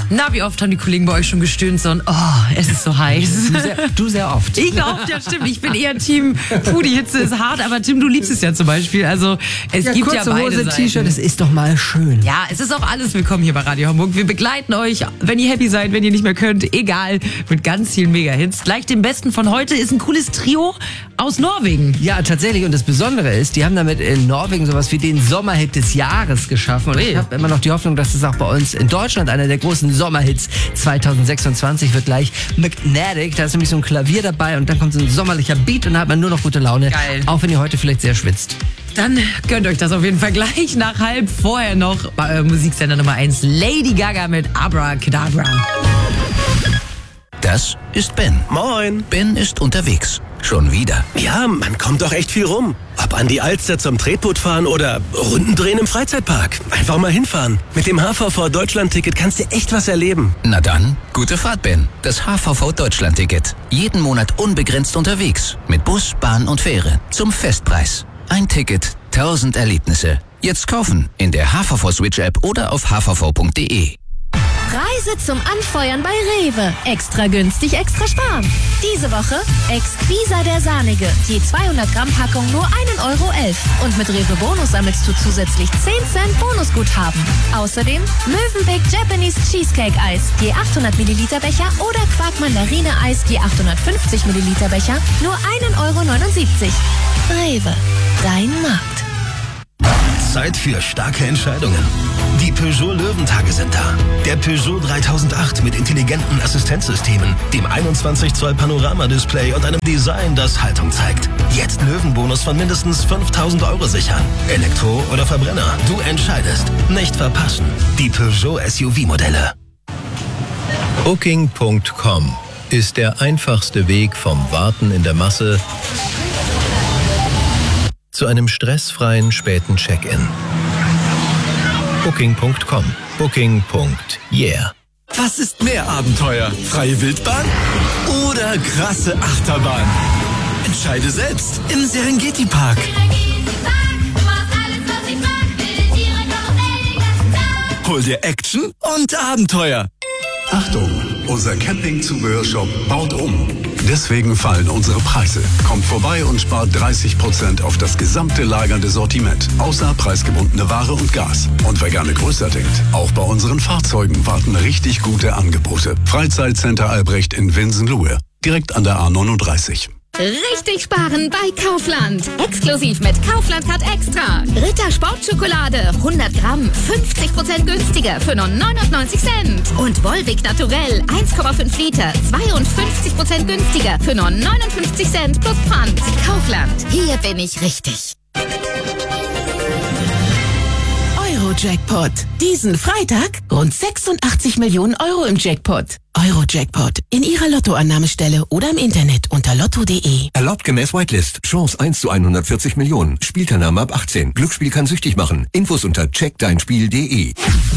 Na, wie oft haben die Kollegen bei euch schon gestöhnt, so, es ist so heiß. Du sehr oft. Ich glaube, ja stimmt. Ich bin eher Team, die Hitze ist hart, aber Tim, du liebst es ja zum Beispiel. Also es gibt ja beide Hose, Seiten. T-Shirt, das ist doch mal schön. Ja, es ist auch alles willkommen hier bei Radio Hamburg. Wir begleiten euch, wenn ihr happy seid, wenn ihr nicht mehr könnt, egal, mit ganz vielen Mega-Hits. Gleich dem Besten von heute ist ein cooles Trio aus Norwegen. Ja, tatsächlich. Und das Besondere ist, die haben damit in Norwegen sowas wie den Sommerhit des Jahres geschaffen. Und ich habe immer noch die Hoffnung, dass es auch bei uns in Deutschland einer der großen Sommerhits 2026 wird gleich. Magnetic, da ist nämlich so ein Klavier dabei und dann kommt so ein sommerlicher Beat und dann hat man nur noch gute Laune. Geil. Auch wenn ihr heute vielleicht sehr schwitzt. Dann gönnt euch das auf jeden Fall gleich nach halb. Vorher noch bei eurem Musiksender Nummer 1 Lady Gaga mit Abracadabra. Das ist Ben. Moin. Ben ist unterwegs. Schon wieder. Ja, man kommt doch echt viel rum. Ob an die Alster zum Tretboot fahren oder Runden drehen im Freizeitpark. Einfach mal hinfahren. Mit dem HVV Deutschland-Ticket kannst du echt was erleben. Na dann, gute Fahrt, Ben. Das HVV Deutschland-Ticket. Jeden Monat unbegrenzt unterwegs. Mit Bus, Bahn und Fähre. Zum Festpreis. Ein Ticket, 1000 Erlebnisse. Jetzt kaufen in der HVV Switch-App oder auf hvv.de. Reise zum Anfeuern bei Rewe. Extra günstig, extra sparen. Diese Woche Exquisa der Sahnige. Je 200 Gramm Packung nur 1,11 Euro. Und mit Rewe Bonus sammelst du zusätzlich 10 Cent Bonusguthaben. Außerdem Mövenpick Japanese Cheesecake Eis. Je 800 Milliliter Becher oder Quark Mandarine Eis. Je 850 Milliliter Becher. Nur 1,79 Euro. Rewe. Dein Markt. Zeit für starke Entscheidungen. Die Peugeot Löwentage sind da. Der Peugeot 3008 mit intelligenten Assistenzsystemen, dem 21 Zoll Panoramadisplay und einem Design, das Haltung zeigt. Jetzt Löwenbonus von mindestens 5.000 Euro sichern. Elektro oder Verbrenner, du entscheidest. Nicht verpassen. Die Peugeot SUV-Modelle. Booking.com ist der einfachste Weg vom Warten in der Masse zu einem stressfreien späten Check-in. Booking.com. Booking.yeah. Was ist mehr Abenteuer? Freie Wildbahn oder krasse Achterbahn? Entscheide selbst im Serengeti Park. Hol dir Action und Abenteuer. Achtung, unser Campingzubehörshop baut um. Deswegen fallen unsere Preise. Kommt vorbei und spart 30% auf das gesamte lagernde Sortiment, außer preisgebundene Ware und Gas. Und wer gerne größer denkt, auch bei unseren Fahrzeugen warten richtig gute Angebote. Freizeitcenter Albrecht in Winsenlohe, direkt an der A39. Richtig sparen bei Kaufland. Exklusiv mit Kaufland Card Extra. Ritter Sportschokolade 100 Gramm 50% günstiger für nur 99 Cent. Und Volvic Naturell 1,5 Liter 52% günstiger für nur 59 Cent plus Pfand. Kaufland. Hier bin ich richtig. Euro-Jackpot. Diesen Freitag rund 86 Millionen Euro im Jackpot. Euro-Jackpot. In Ihrer Lottoannahmestelle oder im Internet unter lotto.de. Erlaubt gemäß Whitelist. Chance 1 zu 140 Millionen. Spielteilnahme ab 18. Glücksspiel kann süchtig machen. Infos unter checkdeinspiel.de.